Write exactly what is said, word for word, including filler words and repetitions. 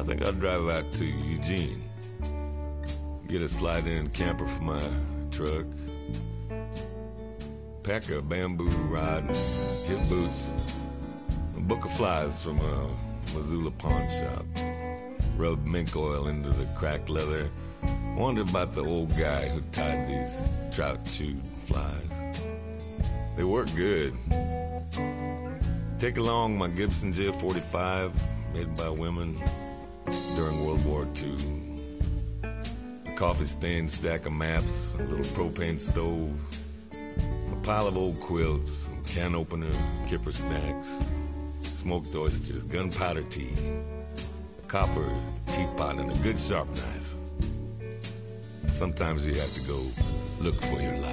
I think I'll drive out to Eugene. Get a slide-in camper for my truck. Pack a bamboo rod, hit boots, a book of flies from a Missoula pawn shop. Rub mink oil into the cracked leather. Wonder about the old guy who tied these trout-chewed flies. They work good. Take along my Gibson J forty-five, made by women during World War Two. A coffee-stained stack of maps, a little propane stove, a pile of old quilts, a can opener, kipper snacks, smoked oysters, gunpowder tea, a copper teapot, and a good sharp knife. Sometimes you have to go look for your life.